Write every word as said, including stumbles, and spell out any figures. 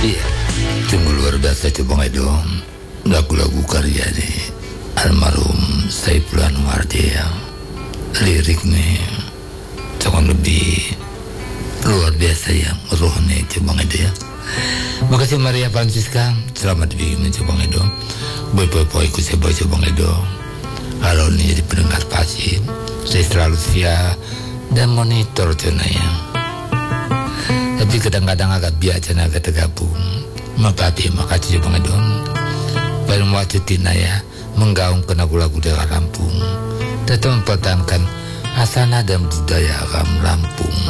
Iya, sungguh luar biasa coba ngedong. Lagu-lagu karya di almarhum Saiful Anwar dia. Liriknya sangat lebih luar biasa yang rohnya coba ngedong ya. Makasih Maria Francisca, selamat bikin coba ngedong. Boy-boy-boy ikut saya boy coba ngedong. Kalau ini jadi pendengar pasif, saya selalu setia dan monitor cina ya. Tapi kadang-kadang agak biasa agak tergabung. Maka makasih coba ngedong. Pada waktu tina ya menggaung ke lagu-lagu daerah Lampung, tetap mempertahankan asana dan budaya orang Lampung.